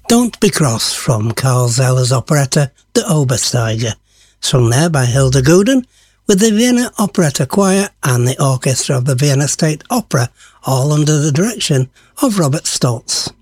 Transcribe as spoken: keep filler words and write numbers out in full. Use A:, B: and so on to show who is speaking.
A: Don't Be Cross from Carl Zeller's operetta The Obersteiger, sung there by Hilda Gooden with the Vienna Operetta Choir and the orchestra of the Vienna State Opera, all under the direction of Robert Stoltz.